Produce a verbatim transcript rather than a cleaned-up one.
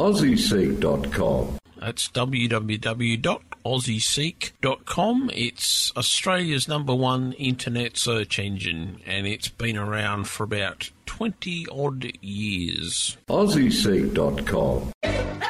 aussie seek dot com. That's w w w dot aussie seek dot com. It's Australia's number one internet search engine, and it's been around for about twenty odd years. aussie seek dot com.